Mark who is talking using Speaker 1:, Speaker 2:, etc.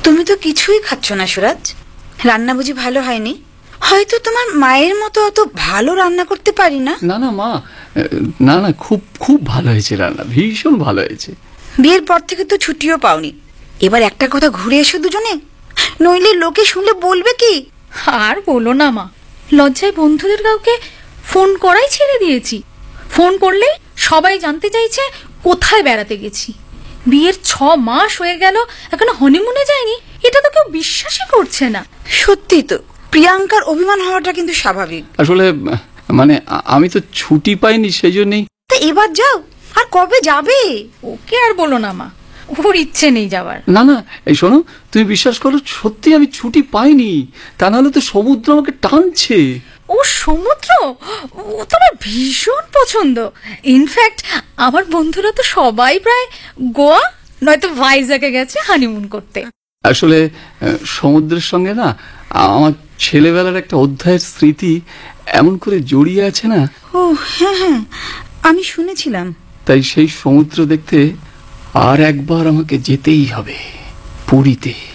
Speaker 1: তুমি তো কিছুই খাচ্ছ না সুরাজ। রান্না বুঝি ভালো হয়নি? হয়তো তোমার মায়ের মতো অত ভালো রান্না করতে পারি না।
Speaker 2: না না মা, না না, খুব খুব ভালো হয়েছে রান্না, ভীষণ ভালো হয়েছে।
Speaker 1: বিয়ের পর থেকে তো ছুটিও পাওনি। এবার একটা কথা ঘুরে এসো দুজনে, নইলে লোকে শুনলে বলবে কি?
Speaker 3: আর বলো না মা, লজ্জায় বন্ধুদের কাউকে ফোন করাই ছেড়ে দিয়েছি। ফোন করলেই সবাই জানতে চাইছে কোথায় বেড়াতে গেছি। বিয়ের 6 মাস হয়ে গেল, এখনো হনিমুনে যায়নি, এটা তো কেউ বিশ্বাসই করছে না।
Speaker 1: সত্যি তো, প্রিয়াঙ্কার অভিমান হওয়াটা কিন্তু স্বাভাবিক।
Speaker 2: আসলে মানে আমি তো ছুটি পাইনি, সেই জন্যই।
Speaker 1: তা এবার যাও, আর কবে যাবে?
Speaker 3: ওকে আর বলো না মা, ওর ইচ্ছে নেই যাওয়ার।
Speaker 2: না না, এই শোনো, তুমি বিশ্বাস করো, সত্যি আমি ছুটি পাইনি, তা নাহলে তো সমুদ্র আমাকে টানছে।
Speaker 3: ও সমুদ্র, ও তোমার ভীষণ পছন্দ। ইনফ্যাক্ট আমার বন্ধুরা তো সবাই প্রায় গোয়া নয়তো ভাইজ্যাগে গেছে হানিমুন করতে।
Speaker 2: আসলে সমুদ্রের সঙ্গে না আমার ছেলেবেলার একটা অধ্যায়ের স্মৃতি এমন করে জড়িয়ে আছে না।
Speaker 1: ও হ্যাঁ হ্যাঁ, আমি শুনেছিলাম।
Speaker 2: তাই সেই সমুদ্র দেখতে আর একবার আমাকে যেতেই হবে, পুরীতে।